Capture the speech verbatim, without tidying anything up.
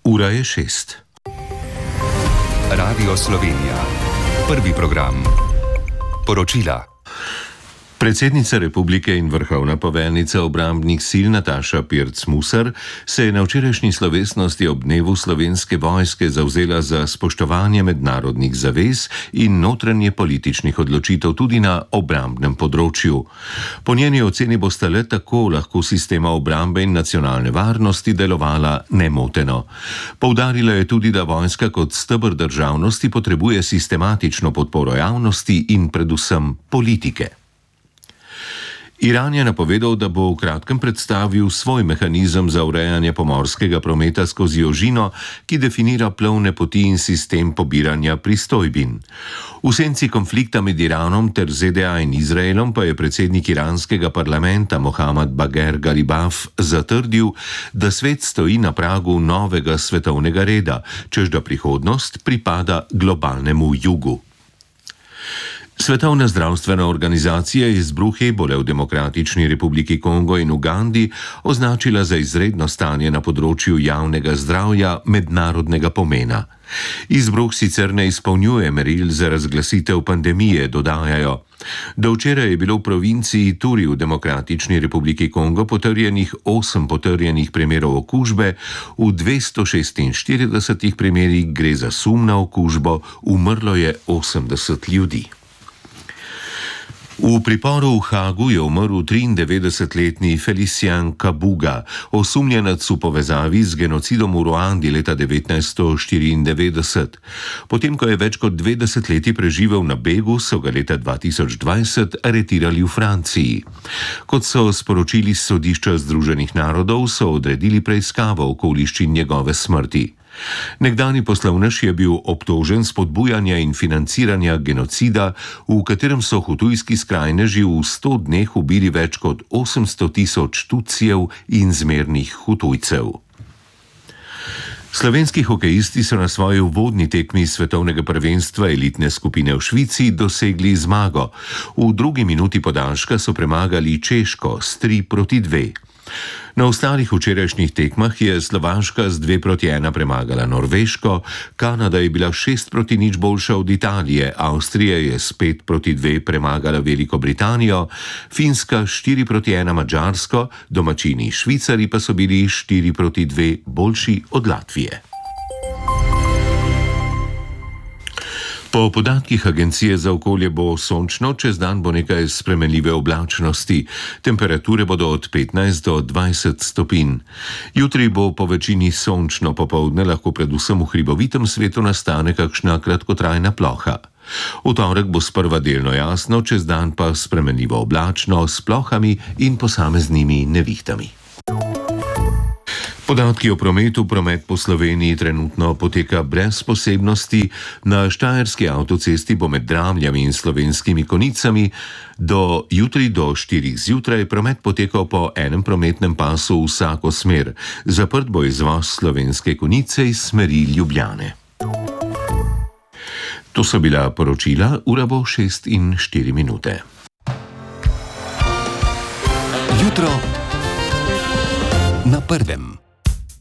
Ura je šest. Radio Slovenija. Prvi program. Poročila. Predsednica republike in vrhovna poveljnica obrambnih sil Nataša Pirc Musar se je na včerajšnji slovesnosti ob dnevu Slovenske vojske zavzela za spoštovanje mednarodnih zavez in notranje političnih odločitev tudi na obrambnem področju. Po njeni oceni bosta le tako lahko sistema obrambe in nacionalne varnosti delovala nemoteno. Poudarila je tudi, da vojska kot steber državnosti potrebuje sistematično podporo javnosti in predvsem politike. Iran je napovedal, da bo v kratkem predstavil svoj mehanizem za urejanje pomorskega prometa skozi ožino, ki definira plovne poti in sistem pobiranja pristojbin. V senci konflikta med Iranom ter Z D A in Izraelom pa je predsednik iranskega parlamenta Mohammad Bagher Ghalibaf zatrdil, da svet stoji na pragu novega svetovnega reda, čež da prihodnost pripada globalnemu jugu. Svetovna zdravstvena organizacija je izbruh ebole v Demokratični republiki Kongo in Ugandi označila za izredno stanje na področju javnega zdravja mednarodnega pomena. Izbruh sicer ne izpolnjuje meril za razglasitev pandemije, dodajajo. Do včeraj je bilo v provinciji Turi v Demokratični republiki Kongo potrjenih osem potrjenih primerov okužbe, v dvesto šestinštiridesetih primerih gre za sum na okužbo, umrlo je osemdeset ljudi. V priporu v Hagu je umrl triindevetdesetletni Felician Kabuga, osumljenec v povezavi z genocidom v Ruandi leta devetnajststo štiriindevetdeset. Potem, ko je več kot dve desetletji preživel na begu, so ga leta dva tisoč dvajset aretirali v Franciji. Kot so sporočili s sodišča Združenih narodov, so odredili preiskavo okoliščin njegove smrti. Nekdanji poslovnež je bil obtožen spodbujanja in financiranja genocida, v katerem so hutujski skrajneži v sto dneh ubili več kot osemsto tisoč Tutsijev in zmernih hutujcev. Slovenski hokejisti so na svoji uvodni tekmi svetovnega prvenstva elitne skupine v Švici dosegli zmago. V drugi minuti podaljška so premagali Češko s tri proti dve. Na ostalih včerajšnjih tekmah je Slovaška z dve proti ena premagala Norveško, Kanada je bila šest proti nič boljša od Italije, Avstrija je s pet proti dve premagala Veliko Britanijo, Finska štiri proti ena Madžarsko, domačini Švicari pa so bili štiri proti dve boljši od Latvije. Po podatkih Agencije za okolje bo sončno, čez dan bo nekaj spremenljive oblačnosti. Temperature bodo od petnajst do dvajset stopinj. Jutri bo po večini sončno, popoldne lahko predvsem v hribovitem svetu nastane kakšna kratkotrajna ploha. V torek bo sprva delno jasno, čez dan pa spremenljivo oblačno s plohami in posameznimi nevihtami. Podatki o prometu. Promet po Sloveniji trenutno poteka brez posebnosti. Na štajerski avtocesti bo med Dramljami in Slovenskimi Konicami do jutri do štirih zjutraj promet potekal po enem prometnem pasu v vsako smer. Zaprt bo izvoz Slovenske Konice iz smeri Ljubljane. To so bila poročila, ura bo šest in štiri minute. Jutro na prvem.